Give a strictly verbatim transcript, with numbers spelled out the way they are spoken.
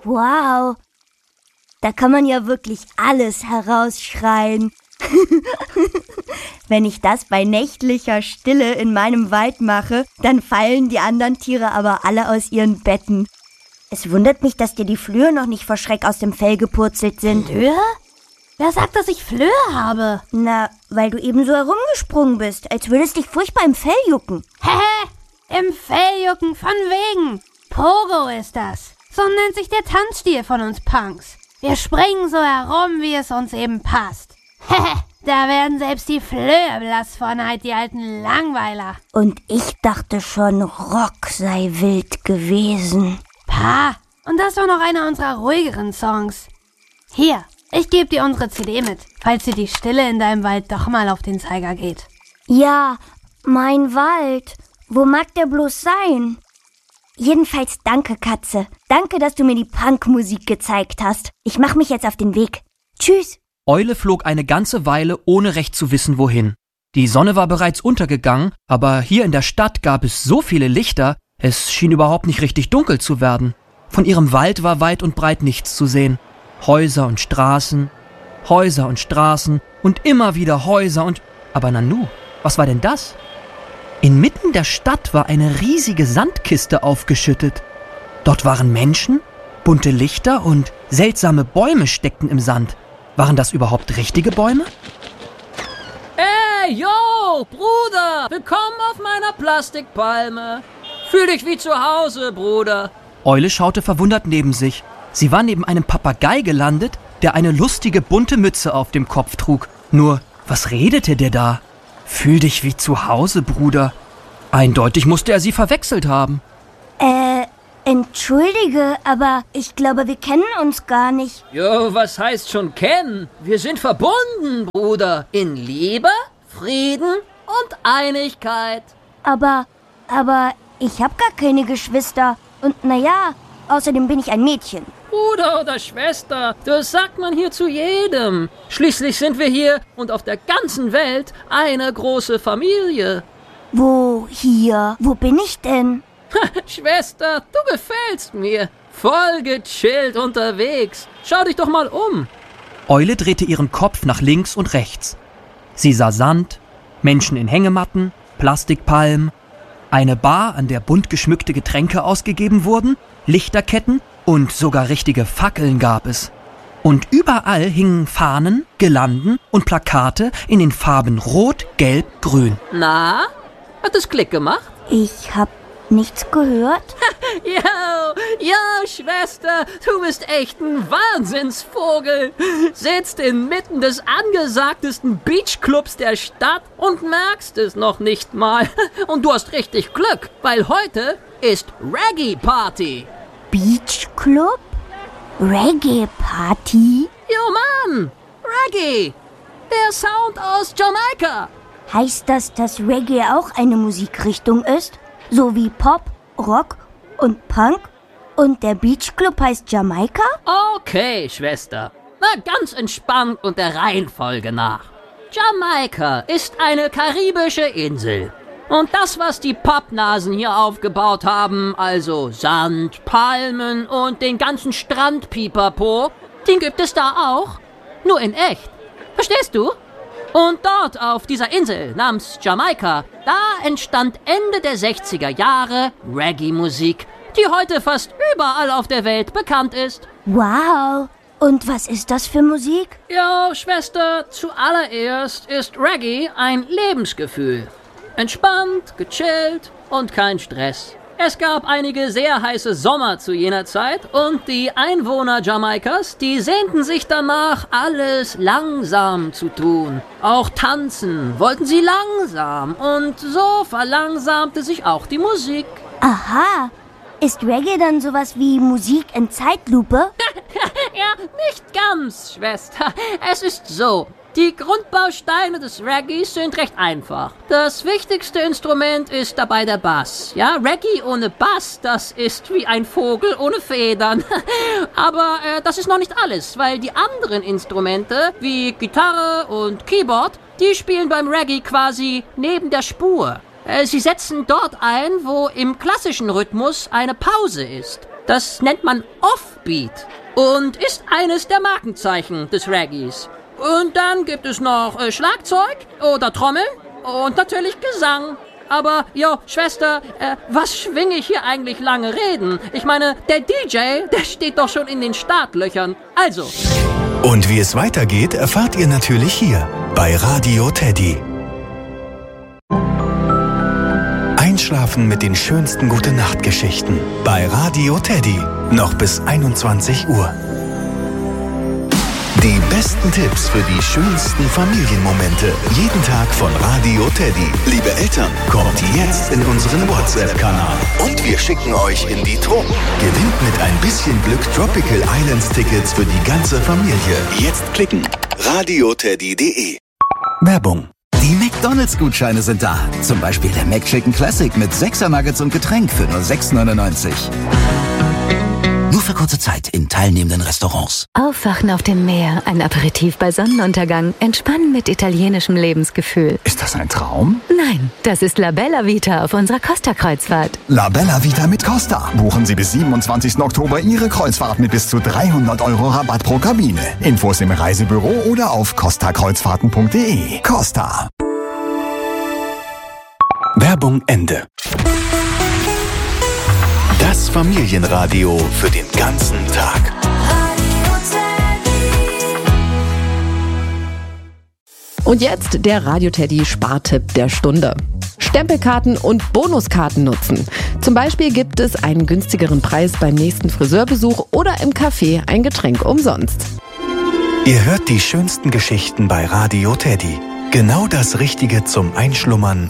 Wow, da kann man ja wirklich alles herausschreien. Wenn ich das bei nächtlicher Stille in meinem Wald mache, dann fallen die anderen Tiere aber alle aus ihren Betten. Es wundert mich, dass dir die Flöhe noch nicht vor Schreck aus dem Fell gepurzelt sind. Flöhe? Wer sagt, dass ich Flöhe habe? Na, weil du eben so herumgesprungen bist, als würdest dich furchtbar im Fell jucken. Hä? Im Fell jucken, von wegen. Pogo ist das. So nennt sich der Tanzstil von uns Punks. Wir springen so herum, wie es uns eben passt. Hehe, da werden selbst die Flöhe blass vor Neid, die alten Langweiler. Und ich dachte schon, Rock sei wild gewesen. Pa, und das war noch einer unserer ruhigeren Songs. Hier, ich gebe dir unsere C D mit, falls dir die Stille in deinem Wald doch mal auf den Zeiger geht. Ja, mein Wald. Wo mag der bloß sein? Jedenfalls danke, Katze. Danke, dass du mir die Punkmusik gezeigt hast. Ich mach mich jetzt auf den Weg. Tschüss. Eule flog eine ganze Weile, ohne recht zu wissen, wohin. Die Sonne war bereits untergegangen, aber hier in der Stadt gab es so viele Lichter, es schien überhaupt nicht richtig dunkel zu werden. Von ihrem Wald war weit und breit nichts zu sehen. Häuser und Straßen, Häuser und Straßen und immer wieder Häuser und... Aber Nanu, was war denn das? Inmitten der Stadt war eine riesige Sandkiste aufgeschüttet. Dort waren Menschen, bunte Lichter und seltsame Bäume steckten im Sand. Waren das überhaupt richtige Bäume? Hey, yo, Bruder, willkommen auf meiner Plastikpalme. Fühl dich wie zu Hause, Bruder. Eule schaute verwundert neben sich. Sie war neben einem Papagei gelandet, der eine lustige bunte Mütze auf dem Kopf trug. Nur, was redete der da? Fühl dich wie zu Hause, Bruder. Eindeutig musste er sie verwechselt haben. Äh, entschuldige, aber ich glaube, wir kennen uns gar nicht. Jo, was heißt schon kennen? Wir sind verbunden, Bruder. In Liebe, Frieden und Einigkeit. Aber, aber ich hab gar keine Geschwister. Und naja, außerdem bin ich ein Mädchen. Bruder oder Schwester, das sagt man hier zu jedem. Schließlich sind wir hier und auf der ganzen Welt eine große Familie. Wo hier? Wo bin ich denn? Schwester, du gefällst mir. Voll gechillt unterwegs. Schau dich doch mal um. Eule drehte ihren Kopf nach links und rechts. Sie sah Sand, Menschen in Hängematten, Plastikpalmen, eine Bar, an der bunt geschmückte Getränke ausgegeben wurden, Lichterketten und sogar richtige Fackeln gab es. Und überall hingen Fahnen, Girlanden und Plakate in den Farben Rot, Gelb, Grün. Na, hat es Klick gemacht? Ich hab nichts gehört. Jo, jo, Schwester, du bist echt ein Wahnsinnsvogel. Sitzt inmitten des angesagtesten Beachclubs der Stadt und merkst es noch nicht mal. Und du hast richtig Glück, weil heute ist Reggae-Party. Beachclub? Reggae-Party? Jo, Mann, Reggae. Der Sound aus Jamaika. Heißt das, dass Reggae auch eine Musikrichtung ist? So wie Pop, Rock und Punk? Und der Beachclub heißt Jamaika? Okay, Schwester. Na, ganz entspannt und der Reihenfolge nach. Jamaika ist eine karibische Insel. Und das, was die Pappnasen hier aufgebaut haben, also Sand, Palmen und den ganzen Strandpipapo, den gibt es da auch, nur in echt. Verstehst du? Und dort auf dieser Insel namens Jamaika, da entstand Ende der sechziger Jahre Reggae-Musik, die heute fast überall auf der Welt bekannt ist. Wow! Und was ist das für Musik? Ja, Schwester, zuallererst ist Reggae ein Lebensgefühl. Entspannt, gechillt und kein Stress. Es gab einige sehr heiße Sommer zu jener Zeit und die Einwohner Jamaikas, die sehnten sich danach, alles langsam zu tun. Auch tanzen wollten sie langsam und so verlangsamte sich auch die Musik. Aha, ist Reggae dann sowas wie Musik in Zeitlupe? Ja, nicht ganz, Schwester. Es ist so. Die Grundbausteine des Reggae sind recht einfach. Das wichtigste Instrument ist dabei der Bass. Ja, Reggae ohne Bass, das ist wie ein Vogel ohne Federn. Aber äh, das ist noch nicht alles, weil die anderen Instrumente, wie Gitarre und Keyboard, die spielen beim Reggae quasi neben der Spur. Äh, sie setzen dort ein, wo im klassischen Rhythmus eine Pause ist. Das nennt man Off Offbeat und ist eines der Markenzeichen des Reggaes. Und dann gibt es noch äh, Schlagzeug oder Trommeln und natürlich Gesang. Aber, jo, Schwester, äh, was schwinge ich hier eigentlich lange reden? Ich meine, der D J, der steht doch schon in den Startlöchern. Also. Und wie es weitergeht, erfahrt ihr natürlich hier bei Radio Teddy. Einschlafen mit den schönsten Gute-Nacht-Geschichten bei Radio Teddy. Noch bis einundzwanzig Uhr. Die besten Tipps für die schönsten Familienmomente. Jeden Tag von Radio Teddy. Liebe Eltern, kommt jetzt in unseren WhatsApp-Kanal. Und wir schicken euch in die Tropen. Gewinnt mit ein bisschen Glück Tropical Islands Tickets für die ganze Familie. Jetzt klicken. radioteddy punkt de. Werbung. Die McDonalds-Gutscheine sind da. Zum Beispiel der McChicken Classic mit sechser Nuggets und Getränk für nur sechs neunundneunzig. Nur für kurze Zeit in teilnehmenden Restaurants. Aufwachen auf dem Meer, ein Aperitif bei Sonnenuntergang, entspannen mit italienischem Lebensgefühl. Ist das ein Traum? Nein, das ist La Bella Vita auf unserer Costa-Kreuzfahrt. La Bella Vita mit Costa. Buchen Sie bis siebenundzwanzigsten Oktober Ihre Kreuzfahrt mit bis zu dreihundert Euro Rabatt pro Kabine. Infos im Reisebüro oder auf costa kreuzfahrten punkt de. Costa. Werbung Ende. Das Familienradio für den ganzen Tag. Und jetzt der Radio Teddy Spartipp der Stunde. Stempelkarten und Bonuskarten nutzen. Zum Beispiel gibt es einen günstigeren Preis beim nächsten Friseurbesuch oder im Café ein Getränk umsonst. Ihr hört die schönsten Geschichten bei Radio Teddy. Genau das Richtige zum Einschlummern